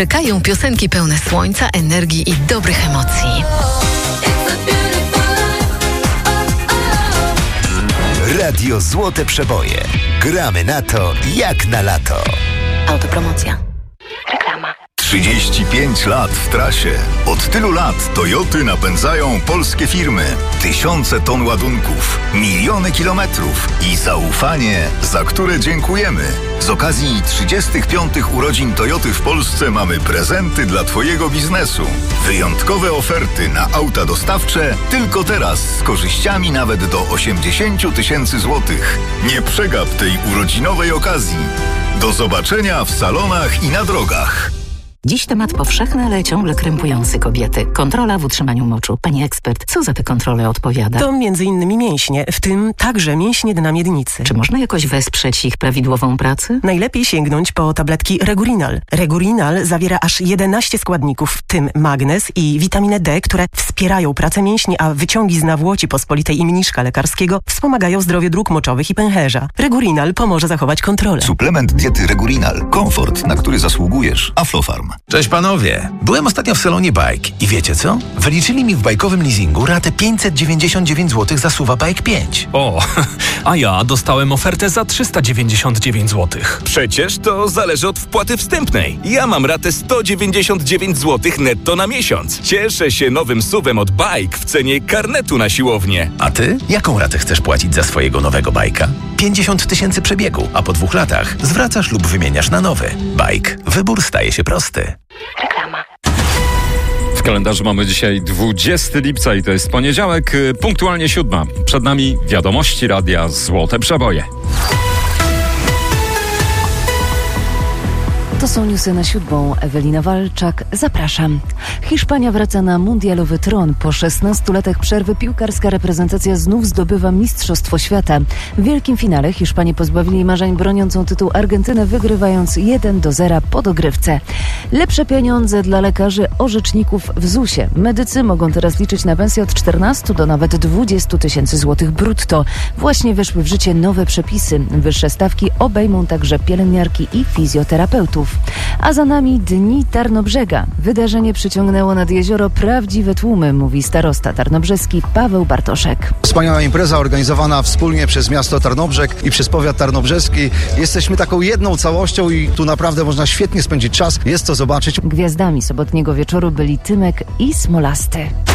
czekają piosenki pełne słońca, energii i dobrych emocji. Radio Złote Przeboje. Gramy na to jak na lato. Autopromocja. Reklama. 35 lat w trasie. Od tylu lat Toyoty napędzają polskie firmy. Tysiące ton ładunków, miliony kilometrów i zaufanie, za które dziękujemy. Z okazji 35 urodzin Toyoty w Polsce mamy prezenty dla Twojego biznesu. Wyjątkowe oferty na auta dostawcze tylko teraz z korzyściami nawet do 80 000 złotych. Nie przegap tej urodzinowej okazji. Do zobaczenia w salonach i na drogach. Dziś temat powszechny, ale ciągle krępujący kobiety. Kontrola w utrzymaniu moczu. Pani ekspert, co za te kontrole odpowiada? To m.in. mięśnie, w tym także mięśnie dna miednicy. Czy można jakoś wesprzeć ich prawidłową pracę? Najlepiej sięgnąć po tabletki Regurinal. Regurinal zawiera aż 11 składników, w tym magnez i witaminę D, które wspierają pracę mięśni, a wyciągi z nawłoci pospolitej i mniszka lekarskiego wspomagają zdrowie dróg moczowych i pęcherza. Regurinal pomoże zachować kontrolę. Suplement diety Regurinal. Komfort, na który zasługujesz. Aflofarm. Cześć panowie! Byłem ostatnio w salonie Bike i wiecie co? Wyliczyli mi w bajkowym leasingu ratę 599 zł za SUV Bike 5. O, a ja dostałem ofertę za 399 zł. Przecież to zależy od wpłaty wstępnej. Ja mam ratę 199 zł netto na miesiąc. Cieszę się nowym SUV-em od Bike w cenie karnetu na siłownię. A ty? Jaką ratę chcesz płacić za swojego nowego bajka? 50 000 przebiegu, a po 2 latach zwracasz lub wymieniasz na nowy. Bike. Wybór staje się prosty. Reklama. W kalendarzu mamy dzisiaj 20 lipca i to jest poniedziałek, punktualnie 7. Przed nami wiadomości Radia Złote Przeboje. To są newsy na 7. Ewelina Walczak, zapraszam. Hiszpania wraca na mundialowy tron. Po 16 latach przerwy piłkarska reprezentacja znów zdobywa Mistrzostwo Świata. W wielkim finale Hiszpanie pozbawili marzeń broniącą tytuł Argentynę, wygrywając 1-0 po dogrywce. Lepsze pieniądze dla lekarzy, orzeczników w ZUS-ie. Medycy mogą teraz liczyć na pensję od 14 do nawet 20 000 złotych brutto. Właśnie weszły w życie nowe przepisy. Wyższe stawki obejmą także pielęgniarki i fizjoterapeutów. A za nami Dni Tarnobrzega. Wydarzenie przyciągnęło nad jezioro prawdziwe tłumy, mówi starosta tarnobrzeski Paweł Bartoszek. Wspaniała impreza organizowana wspólnie przez miasto Tarnobrzeg i przez powiat tarnobrzeski. Jesteśmy taką jedną całością i tu naprawdę można świetnie spędzić czas. Jest co zobaczyć. Gwiazdami sobotniego wieczoru byli Tymek i Smolasty.